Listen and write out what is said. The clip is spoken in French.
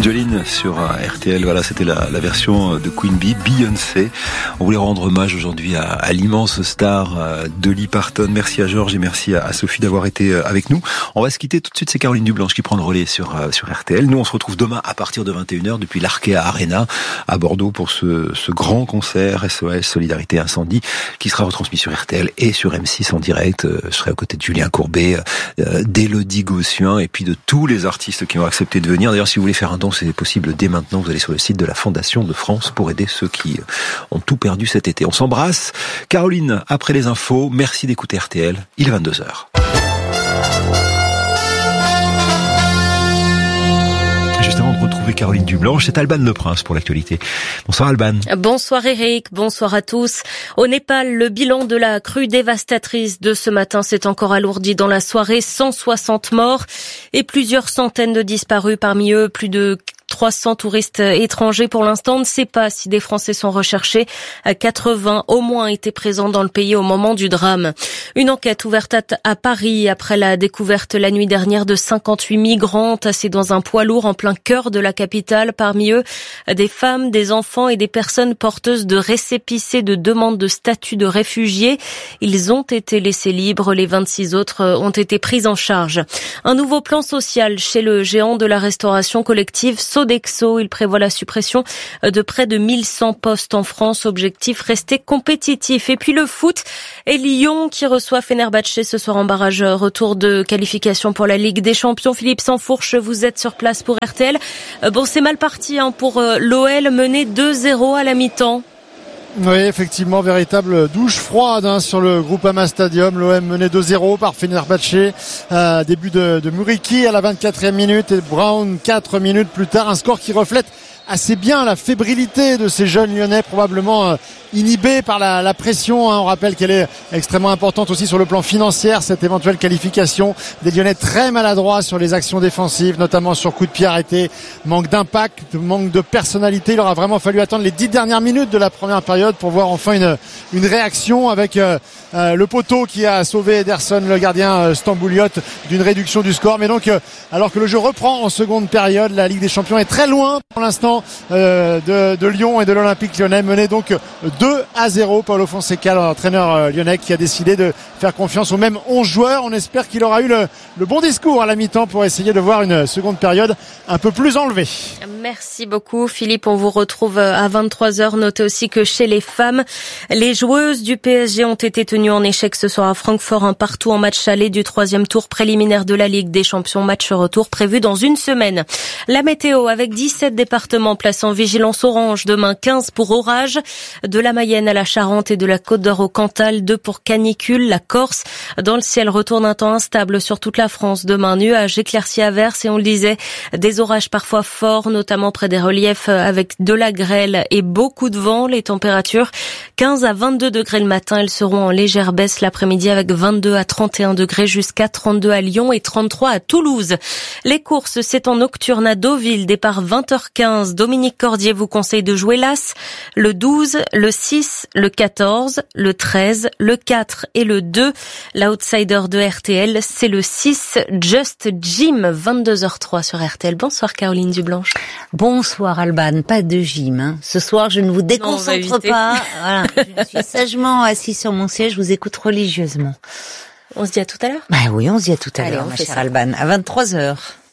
Jolene sur RTL, voilà, c'était la version de Queen Bee, Beyoncé. On voulait rendre hommage aujourd'hui à l'immense star Dolly Parton. Merci à Georges et merci à Sophie d'avoir été avec nous. On va se quitter tout de suite, c'est Caroline Dublanche qui prend le relais sur RTL. Nous, on se retrouve demain à partir de 21h depuis l'Arkea Arena à Bordeaux pour ce grand concert SOS Solidarité Incendie qui sera retransmis sur RTL et sur M6 en direct. Je serai aux côtés de Julien Courbet, d'Élodie Gossuin et puis de tous les artistes qui ont accepté de venir. D'ailleurs, si vous voulez faire un don, c'est possible dès maintenant. Vous allez sur le site de la Fondation de France pour aider ceux qui ont tout perdu cet été. On s'embrasse. Caroline, après les infos, merci d'écouter RTL. Il est 22h. Juste avant de retrouver Caroline Dublanche, c'est Alban Leprince pour l'actualité. Bonsoir Alban. Bonsoir Eric, bonsoir à tous. Au Népal, le bilan de la crue dévastatrice de ce matin s'est encore alourdi dans la soirée. 160 morts et plusieurs centaines de disparus, parmi eux plus de 300 touristes étrangers. Pour l'instant, on ne sait pas si des Français sont recherchés. 80 au moins étaient présents dans le pays au moment du drame. Une enquête ouverte à Paris après la découverte la nuit dernière de 58 migrants entassés dans un poids lourd en plein cœur de la capitale. Parmi eux, des femmes, des enfants et des personnes porteuses de récépissés de demande de statut de réfugiés. Ils ont été laissés libres. Les 26 autres ont été pris en charge. Un nouveau plan social chez le géant de la restauration collective Sodexo. Il prévoit la suppression de près de 1100 postes en France. Objectif, rester compétitif. Et puis le foot et Lyon qui reçoit Fenerbahçe ce soir en barrage retour de qualification pour la Ligue des Champions. Philippe Sansfourche, vous êtes sur place pour RTL. Bon, c'est mal parti pour l'OL, mené 2-0 à la mi-temps. Oui, effectivement, véritable douche froide sur le Groupama Stadium. L'OM mené 2-0 par Fenerbahçe. Début de Muriqi à la 24e minute et Brown 4 minutes plus tard. Un score qui reflète assez bien la fébrilité de ces jeunes Lyonnais, probablement inhibés par la pression. On rappelle qu'elle est extrêmement importante aussi sur le plan financier, cette éventuelle qualification. Des Lyonnais très maladroits sur les actions défensives, notamment sur coup de pied arrêté. Manque d'impact, manque de personnalité. Il aura vraiment fallu attendre les 10 dernières minutes de la première période pour voir enfin une réaction avec le poteau qui a sauvé Ederson, le gardien Stambouliot, d'une réduction du score. Mais donc, alors que le jeu reprend en seconde période, la Ligue des Champions est très loin pour l'instant de Lyon et de l'Olympique Lyonnais, mené donc 2-0. Paulo Fonseca, l'entraîneur lyonnais, qui a décidé de faire confiance aux mêmes 11 joueurs. On espère qu'il aura eu le bon discours à la mi-temps pour essayer de voir une seconde période un peu plus enlevée. Merci beaucoup Philippe, on vous retrouve à 23h. Notez aussi que chez les femmes, les joueuses du PSG ont été tenues en échec ce soir à Francfort, un partout en match aller du 3e tour préliminaire de la Ligue des Champions. Match retour prévu dans une semaine. La météo avec 17 départements placés en vigilance orange. Demain 15 pour orage, de la Mayenne à la Charente et de la Côte d'Or au Cantal, 2 pour canicule. La Corse, dans le ciel, retourne un temps instable sur toute la France. Demain nuages, éclaircies averses et on le disait, des orages parfois forts, notamment près des reliefs avec de la grêle et beaucoup de vent. Les températures 15 à 22 degrés le matin, elles seront en légère baisse l'après-midi avec 22 à 31 degrés jusqu'à 32 à Lyon et 33 à Toulouse. Les courses, c'est en nocturne à Deauville, départ 20h15. Dominique Cordier vous conseille de jouer l'As, le 12, le 6, le 14, le 13, le 4 et le 2. L'outsider de RTL, c'est le 6, Just Jim, 22h03 sur RTL. Bonsoir Caroline Dublanche. Bonsoir Alban, pas de gym. Ce soir, je ne vous déconcentre pas. Voilà, je suis sagement assis sur mon siège, je vous écoute religieusement. On se dit à tout à l'heure ? Bah oui, on se dit à tout à Allez, l'heure, on ma fait chère ça. Alban, à 23h.